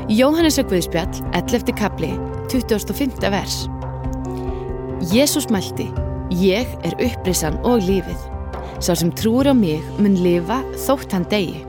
Jóhannesar Guðspjall, 11. kafli, 25. vers. Jesús mælti: Ég er upprisan og lífið. Sá sem trúir á mig mun lifa þótt hann deyi.